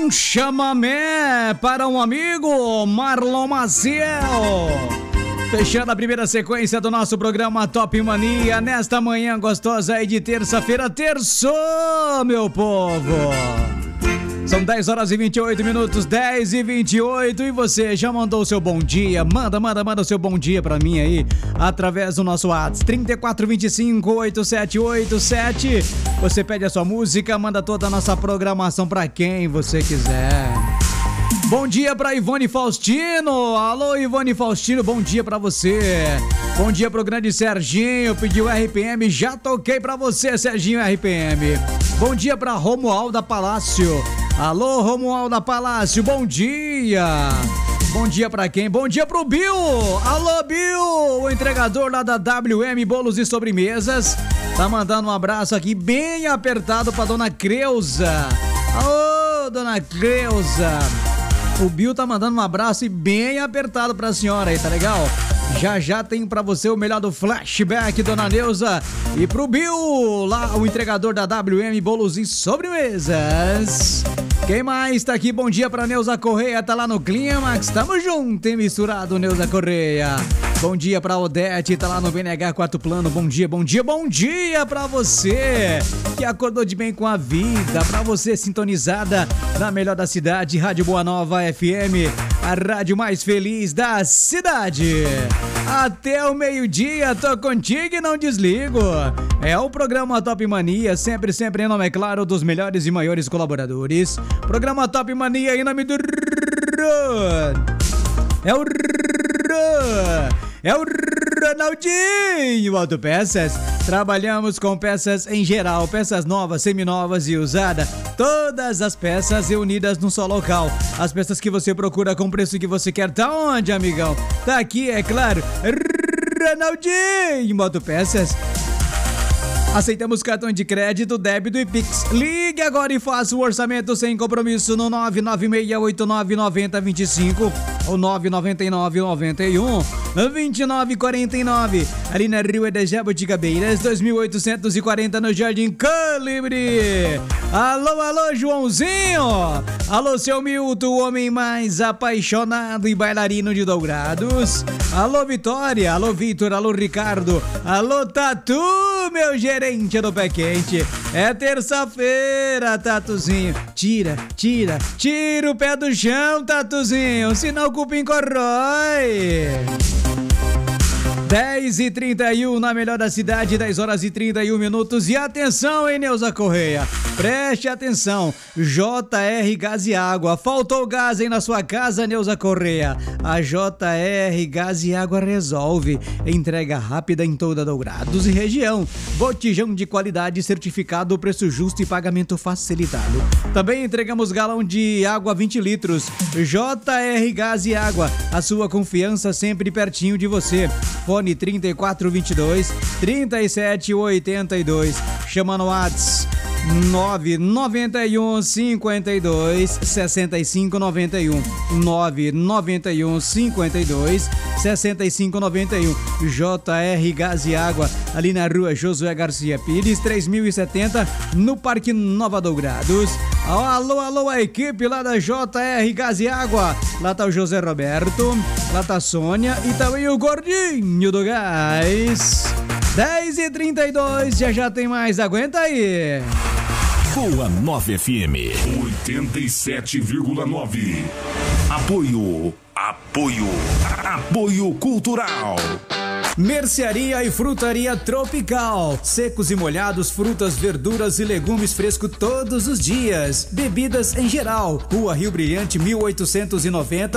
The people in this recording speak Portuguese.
Um chamamé para um amigo, Marlon Maciel. Fechando a primeira sequência do nosso programa Top Mania, nesta manhã gostosa aí de terça-feira, terçou, meu povo. São 10 horas e 28 minutos, 10 e 28, e você já mandou o seu bom dia? Manda o seu bom dia pra mim aí, através do nosso WhatsApp, 3425-8787. Você pede a sua música, manda toda a nossa programação pra quem você quiser. Bom dia pra Ivone Faustino. Alô, Ivone Faustino, bom dia pra você. Bom dia pro grande Serginho, pediu RPM, já toquei pra você, Serginho RPM. Bom dia pra Romualda Palácio. Alô, Romualda Palácio, bom dia. Bom dia pra quem? Bom dia pro Bill. Alô, Bill, o entregador lá da WM Bolos e Sobremesas. Tá mandando um abraço aqui bem apertado pra dona Creuza. Alô, dona Creuza. O Bill tá mandando um abraço bem apertado pra senhora aí, tá legal? Já tem pra você o melhor do flashback, dona Neuza. E pro Bill, lá o entregador da WM Bolos e Sobremesas. Quem mais tá aqui? Bom dia pra Neuza Correia, tá lá no Clímax. Tamo junto e misturado, Neuza Correia. Bom dia pra Odete, tá lá no BNH Quarto Plano. Bom dia pra você que acordou de bem com a vida. Pra você sintonizada na melhor da cidade, Rádio Boa Nova FM, a rádio mais feliz da cidade. Até o meio-dia, tô contigo e não desligo. É o programa Top Mania, sempre em nome, é claro, dos melhores e maiores colaboradores. Programa Top Mania em nome do... É o Ronaldinho Autopeças. Trabalhamos com peças em geral, peças novas, seminovas e usadas. Todas as peças reunidas num só local. As peças que você procura com o preço que você quer. Tá onde, amigão? Tá aqui, é claro. Ronaldinho Autopeças. Aceitamos cartão de crédito, débito e Pix. Ligue agora e faça o orçamento sem compromisso no 996899025 ou 99991-2949. Ali na Rua de Jaboticabeiras, 2840 no Jardim Calibre. Alô, Joãozinho. Alô, seu Milton, o homem mais apaixonado e bailarino de Dourados. Alô, Vitória. Alô, Vitor. Alô, Ricardo. Alô, Tatu, meu gerente do Pé Quente. É terça-feira, Tatuzinho. Tira o pé do chão, Tatuzinho, senão o cupim corrói. 10h31 na melhor da cidade, 10 horas e 31 minutos. E atenção, hein, Neuza Correia? Preste atenção. JR Gás e Água. Faltou gás aí na sua casa, Neuza Correia? A JR Gás e Água resolve. Entrega rápida em toda Dourados e região. Botijão de qualidade certificado, preço justo e pagamento facilitado. Também entregamos galão de água 20 litros. JR Gás e Água. A sua confiança sempre pertinho de você. Fone 3422-3782. Chama no WhatsApp 991-52-6591. 991-52-6591. JR Gás e Água, ali na Rua Josué Garcia Pires, 3070, no Parque Nova Dourados. Alô, a equipe lá da JR Gás e Água. Lá tá o José Roberto, lá tá a Sônia e também o Gordinho do Gás. 10h32, já tem mais, aguenta aí. Boa Nova FM 87,9. Apoio Cultural. Mercearia e Frutaria Tropical. Secos e molhados, frutas, verduras e legumes frescos todos os dias. Bebidas em geral. Rua Rio Brilhante, 1890.